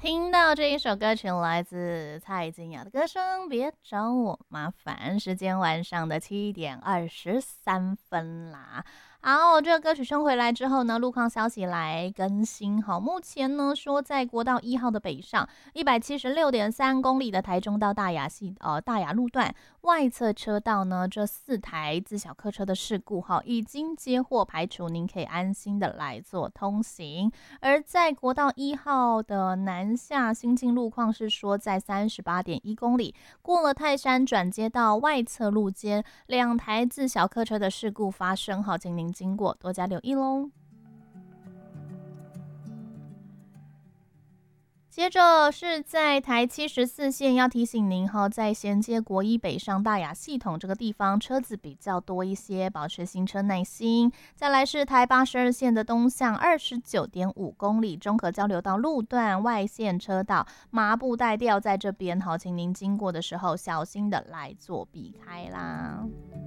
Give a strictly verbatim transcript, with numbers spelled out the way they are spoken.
听到这一首歌曲来自蔡健雅的歌声，别找我麻烦。时间晚上的七点二十三分啦。好，这个歌曲升回来之后呢，路况消息来更新。好，目前呢说在国道一号的北上一百七十六点三公里的台中到大雅系呃大雅路段外侧车道呢，这四台自小客车的事故哈已经接获排除，您可以安心的来做通行。而在国道一号的南下新进路况是说，在三十八点一公里过了泰山转接到外侧路间，两台自小客车的事故发生，好，请您经过多加留意喽。接着是在台七十四线，要提醒您哈，在衔接国一北上大雅系统这个地方，车子比较多一些，保持行车耐心。再来是台八十二线的东向二十九点五公里，中和交流道路段外线车道麻布带吊在这边，好，请您经过的时候小心的来做避开啦。